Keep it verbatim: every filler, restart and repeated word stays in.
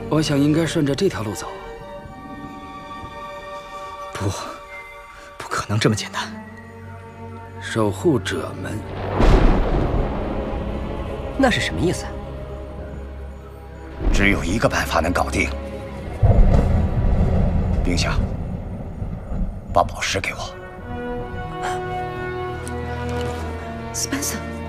我想应该顺着这条路走。 不，不可能这么简单。 守护者们， 那是什么意思？ 只有一个办法能搞定。冰夏，把宝石给我。 Spencer。